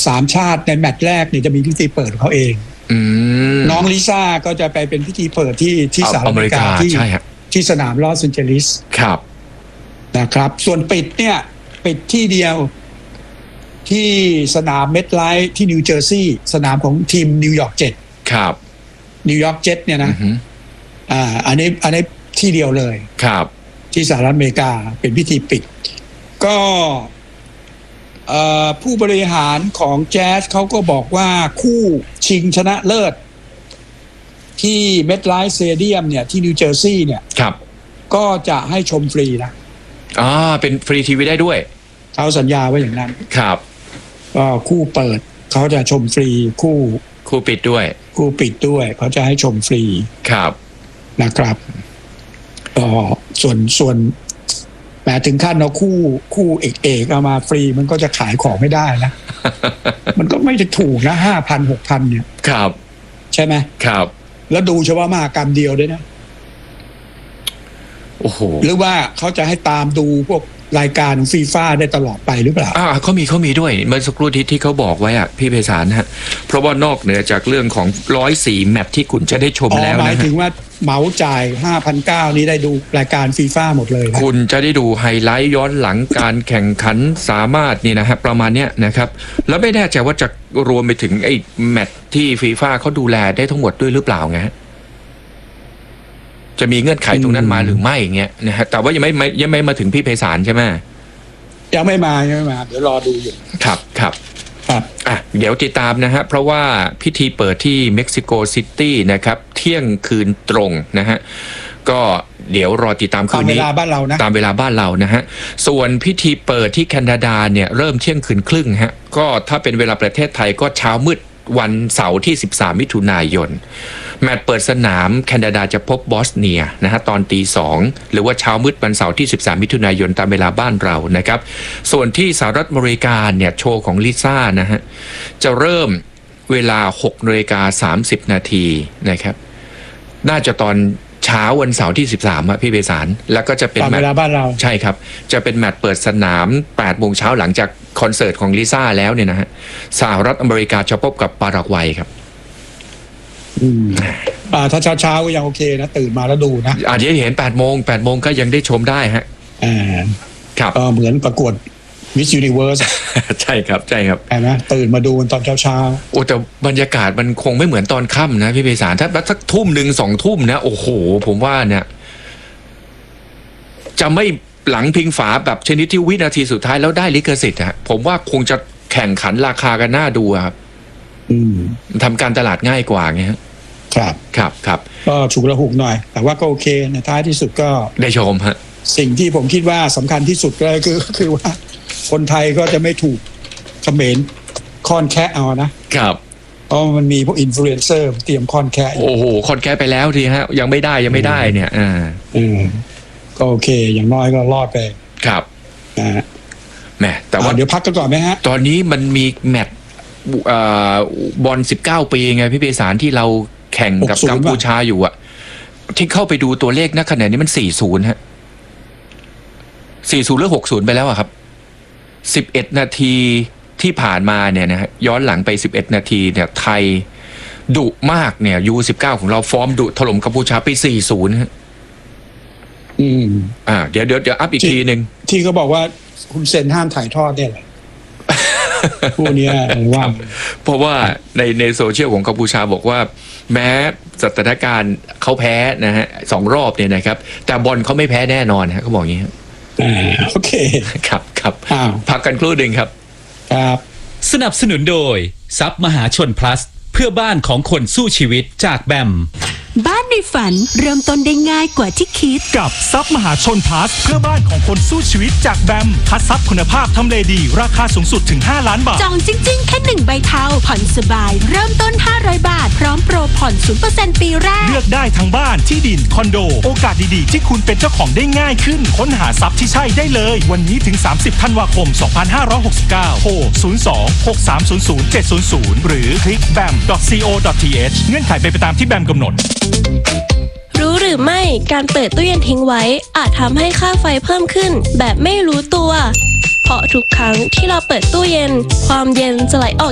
3 ชาติในแมตช์แรกเนี่ยจะมีพิธีเปิดของเขาเองน้องลิซ่าก็จะไปเป็นพิธีเปิดที่สหรัฐอเมริกาที่สนามลอสแอนเจลิสครับนะครับส่วนปิดเนี่ยปิดที่เดียวที่สนามเมทไลฟ์ที่นิวเจอร์ซีย์สนามของทีมนิวยอร์กเจ็ตครับนิวยอร์กเจ็ตเนี่ยนะอันนี้ที่เดียวเลยครับที่สหรัฐอเมริกาเป็นพิธีปิดก็ผู้บริหารของแจ๊สเขาก็บอกว่าคู่ชิงชนะเลิศที่เมทไลฟ์สเตเดียมเนี่ยที่นิวเจอร์ซีย์เนี่ยครับก็จะให้ชมฟรีนะเป็นฟรีทีวีได้ด้วยเขาสัญญาไว้อย่างนั้นครับก็คู่เปิดเขาจะชมฟรีคู่ปิดด้วยคู่ปิดด้วยเขาจะให้ชมฟรีครับนะครับก็ส่วนแม้ถึงขั้นเราคู่เอกเอามาฟรีมันก็จะขายของไม่ได้นะ มันก็ไม่จะถูกนะ 5,000 6,000 เนี่ยครับใช่ไหมครับแล้วดูเฉพาะมหกรรมเดียวด้วยนะโอ้โหหรือว่าเขาจะให้ตามดูพวกรายการฟีฟ่าได้ตลอดไปหรือเปล่าเขามีด้วยเมื่อสักครู่ที่เขาบอกไว้พี่ไพศาลฮะเพราะว่านอกเหนือจากเรื่องของ104แมตช์ที่คุณจะได้ชมแล้วนะหมายถึงว่าเหมาจ่าย 5,900 นี้ได้ดูรายการฟีฟ่าหมดเลยคุณจะได้ดูไฮไลท์ย้อนหลังการแข่งขันสามารถนี่นะฮะประมาณเนี้ยนะครับแล้วไม่แน่ใจว่าจะรวมไปถึงไอ้แมตช์ที่ฟีฟ่าเขาดูแลได้ทั้งหมดด้วยหรือเปล่าไงจะมีเงื่อนไขตรงนั้นมาหรือไม่เงี้ยนะฮะแต่ว่ายังไม่มาถึงพี่ไพศาลใช่ไหมยังไม่มาเดี๋ยวรอดูอยู่ครับเดี๋ยวติดตามนะฮะเพราะว่าพิธีเปิดที่เม็กซิโกซิตี้นะครับเที่ยงคืนตรงนะฮะก็เดี๋ยวรอติดตามคืนนี้ตามเวลาบ้านเรานะตามเวลาบ้านเรานะฮะส่วนพิธีเปิดที่แคนาดาเนี่ยเริ่มเที่ยงคืนครึ่งฮะก็ถ้าเป็นเวลาประเทศไทยก็เช้ามืดวันเสาร์ที่13มิถุนายนแมตช์เปิดสนามแคนาดาจะพบบอสเนียนะฮะตอน2:00หรือว่าเช้ามืดวันเสาร์ที่13มิถุนายนตามเวลาบ้านเรานะครับส่วนที่สหรัฐอเมริกาเนี่ยโชว์ของลิซ่านะฮะจะเริ่มเวลา 6:30 นาทีนะครับน่าจะตอนเช้าวันเสาร์ที่13พี่ไพศาลแล้วก็จะเป็นตามเวลาบ้านเราใช่ครับจะเป็นแมตช์เปิดสนาม 8 โมงเช้าหลังจากคอนเสิร์ตของลิซ่าแล้วเนี่ยนะฮะสหรัฐอเมริกาจะพบกับปารากวัยครับถ้าเช้าก็ยังโอเคนะตื่นมาแล้วดูนะอาจจะเห็น8 โมงก็ยังได้ชมได้ฮะครับเหมือนประกวดมิสยูนิเวิร์สใช่ครับใช่ตื่นมาดูตอนเช้าโอ้แต่บรรยากาศมันคงไม่เหมือนตอนค่ำนะพี่ไพศาลถ้าสักทุ่ม 1-2 ทุ่มนะโอ้โหผมว่าเนี่ยจะไม่หลังพิงฝาแบบชนิดที่วินาทีสุดท้ายแล้วได้ลิขสิทธิ์ฮะผมว่าคงจะแข่งขันราคากันน่าดูครับทำการตลาดง่ายกว่าไงครับก็ฉุกละหุกหน่อยแต่ว่าก็โอเคในท้ายที่สุดก็ได้ชมฮะสิ่งที่ผมคิดว่าสำคัญที่สุดก็คือว่าคนไทยก็จะไม่ถูกเขมรค่อนแคะเอานะครับเพราะมันมีพวกอินฟลูเอนเซอร์เตรียมค่อนแคะโอ้โหค่อนแคะไปแล้วทีฮะยังไม่ได้เนี่ยก็โอเคอย่างน้อยก็รอดไปครับแหมแต่ว่าเดี๋ยวพักกันก่อนไหมฮะตอนนี้มันมีแมตช์บอล19 ปีไงพี่ไพศาลที่เราแข่งกับกัมพูชาอยู่อ่ะที่เข้าไปดูตัวเลขณขณะนี้มัน40ฮะ40หรือ60ไปแล้วอะครับ11 นาทีที่ผ่านมาเนี่ยนะฮะย้อนหลังไป11 นาทีเนี่ยไทยดุมากเนี่ยU19ของเราฟอร์มดุถล่มกัมพูชาไป40ฮะเดี๋ยวอัพอีกทีนึงที่เขาบอกว่าคุณเซนห้ามถ่ายทอดเนี่ยแหละพวกนี้ว่าเพราะว่าในโซเชียลของกัมพูชาบอกว่าแม้สถานการณ์เขาแพ้นะฮะ2 รอบเนี่ยนะครับแต่บอลเขาไม่แพ้แน่นอนฮะเขาบอกอย่างนี้โอเคครับพักกันครู่หนึ่งครับสนับสนุนโดยทรัพย์มหาชน plus เพื่อบ้านของคนสู้ชีวิตจากแบมบ้านในฝันเริ่มต้นได้ง่ายกว่าที่คิดกับทรัพย์มหาชนพลัสเพื่อบ้านของคนสู้ชีวิตจากแบมคัดทรัพย์คุณภาพทำเลดีราคาสูงสุดถึง5 ล้านบาทจองจริงๆแค่1 ใบเทาผ่อนสบายเริ่มต้น500 บาทพร้อมโปรผ่อน 0% ปีแรกเลือกได้ทั้งบ้านที่ดินคอนโดโอกาสดีๆที่คุณเป็นเจ้าของได้ง่ายขึ้นค้นหาทรัพย์ที่ใช่ได้เลยวันนี้ถึง30 ธันวาคม 2569โทร 02-6300-700 หรือคลิก bam.co.th เงื่อนไขเป็นไปตามที่แบมกำหนดรู้หรือไม่การเปิดตู้เย็นทิ้งไว้อาจทำให้ค่าไฟเพิ่มขึ้นแบบไม่รู้ตัวเพราะทุกครั้งที่เราเปิดตู้เย็นความเย็นจะไหลออก